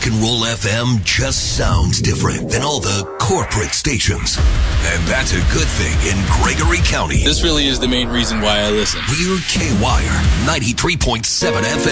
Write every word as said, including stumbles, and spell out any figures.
Rock and Roll F M just sounds different than all the corporate stations. And that's a good thing in Gregory County. This really is the main reason why I listen. We're K-Wire, ninety-three point seven F M.